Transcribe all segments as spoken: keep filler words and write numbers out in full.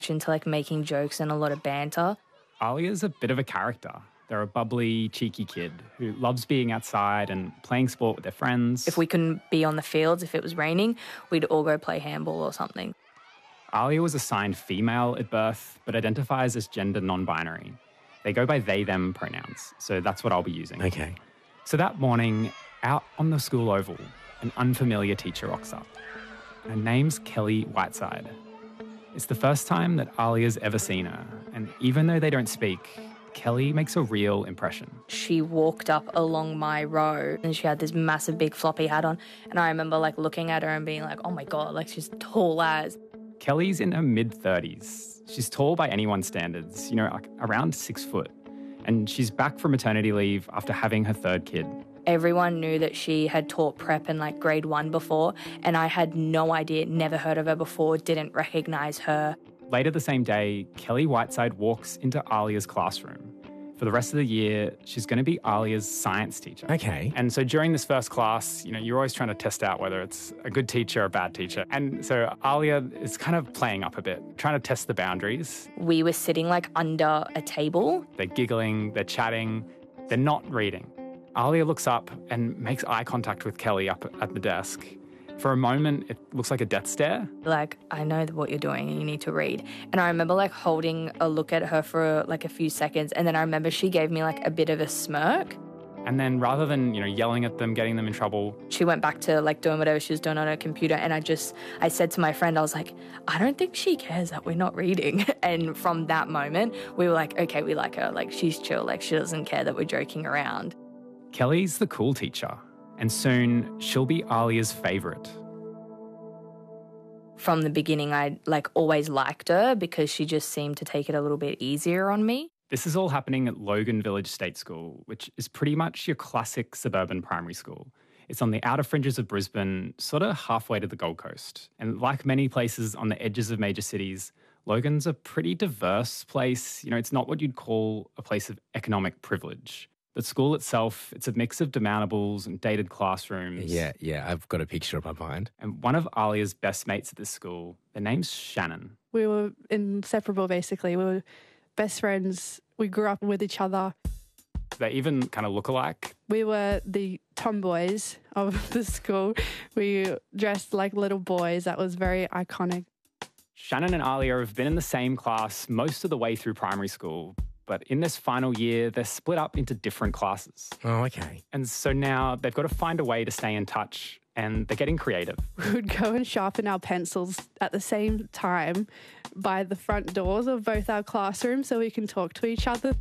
into like making jokes and a lot of banter. Alia's a bit of a character. They're a bubbly, cheeky kid who loves being outside and playing sport with their friends. If we couldn't be on the fields, if it was raining, we'd all go play handball or something. Alia was assigned female at birth, but identifies as gender non-binary. They go by they, them pronouns, so that's what I'll be using. Okay. So that morning, out on the school oval, an unfamiliar teacher rocks up. Her name's Kelly Whiteside. It's the first time that Alia's ever seen her, and even though they don't speak, Kelly makes a real impression. She walked up along my row and she had this massive big floppy hat on, and I remember like looking at her and being like, oh my God, like she's tall as. Kelly's in her mid-thirties. She's tall by anyone's standards, you know, like around six foot. And she's back from maternity leave after having her third kid. Everyone knew that she had taught prep in like grade one before, and I had no idea, never heard of her before, didn't recognise her. Later the same day, Kelly Whiteside walks into Alia's classroom. For the rest of the year, she's going to be Alia's science teacher. Okay. And so during this first class, you know, you're always trying to test out whether it's a good teacher or a bad teacher. And so Alia is kind of playing up a bit, trying to test the boundaries. We were sitting like under a table. They're giggling, they're chatting, they're not reading. Alia looks up and makes eye contact with Kelly up at the desk. For a moment, it looks like a death stare. Like, I know what you're doing and you need to read. And I remember like holding a look at her for like a few seconds, and then I remember she gave me like a bit of a smirk. And then rather than, you know, yelling at them, getting them in trouble, she went back to like doing whatever she was doing on her computer. And I just, I said to my friend, I was like, I don't think she cares that we're not reading. And from that moment, we were like, okay, we like her. Like, she's chill. Like, she doesn't care that we're joking around. Kelly's the cool teacher, and soon she'll be Alia's favourite. From the beginning, I like always liked her because she just seemed to take it a little bit easier on me. This is all happening at Logan Village State School, which is pretty much your classic suburban primary school. It's on the outer fringes of Brisbane, sort of halfway to the Gold Coast. And like many places on the edges of major cities, Logan's a pretty diverse place. You know, it's not what you'd call a place of economic privilege. The school itself, it's a mix of demountables and dated classrooms. Yeah, yeah, I've got a picture of my mind. And one of Alia's best mates at this school, their name's Shannon. We were inseparable, basically. We were best friends. We grew up with each other. They even kind of look alike. We were the tomboys of the school. We dressed like little boys. That was very iconic. Shannon and Alia have been in the same class most of the way through primary school. But in this final year, they're split up into different classes. Oh, okay. And so now they've got to find a way to stay in touch, and they're getting creative. We would go and sharpen our pencils at the same time by the front doors of both our classrooms so we can talk to each other.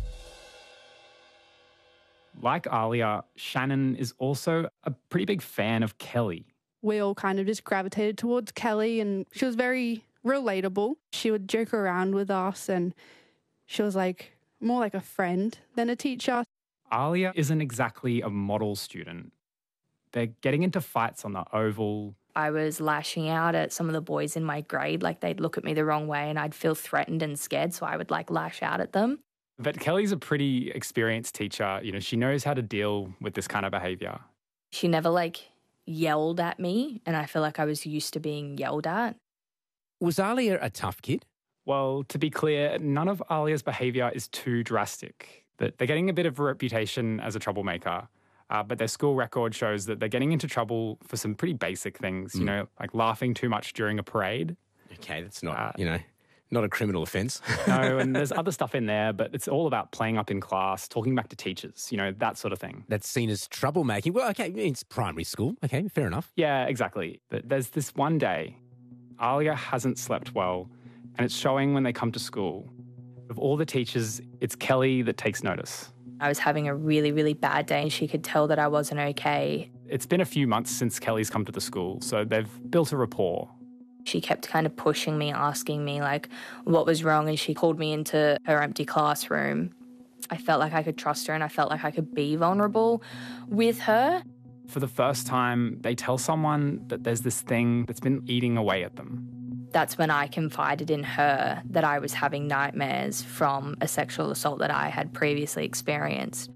Like Alia, Shannon is also a pretty big fan of Kelly. We all kind of just gravitated towards Kelly, and she was very relatable. She would joke around with us, and she was like more like a friend than a teacher. Alia isn't exactly a model student. They're getting into fights on the oval. I was lashing out at some of the boys in my grade, like they'd look at me the wrong way and I'd feel threatened and scared, so I would like lash out at them. But Kelly's a pretty experienced teacher. You know, she knows how to deal with this kind of behaviour. She never like yelled at me, and I feel like I was used to being yelled at. Was Alia a tough kid? Well, to be clear, none of Alia's behaviour is too drastic. But they're getting a bit of a reputation as a troublemaker. Uh, but their school record shows that they're getting into trouble for some pretty basic things, you mm. know, like laughing too much during a parade. Okay, that's not, uh, you know, not a criminal offence. No, and there's other stuff in there, but it's all about playing up in class, talking back to teachers, you know, that sort of thing. That's seen as troublemaking. Well, okay, it's primary school. Okay, fair enough. Yeah, exactly. But there's this one day, Alia hasn't slept well, and it's showing when they come to school. Of all the teachers, it's Kelly that takes notice. I was having a really, really bad day, and she could tell that I wasn't okay. It's been a few months since Kelly's come to the school, so they've built a rapport. She kept kind of pushing me, asking me like what was wrong, and she called me into her empty classroom. I felt like I could trust her, and I felt like I could be vulnerable with her. For the first time, they tell someone that there's this thing that's been eating away at them. That's when I confided in her that I was having nightmares from a sexual assault that I had previously experienced.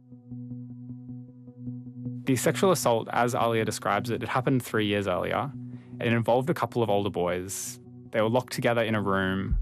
The sexual assault, as Alia describes it, it happened three years earlier. It involved a couple of older boys. They were locked together in a room.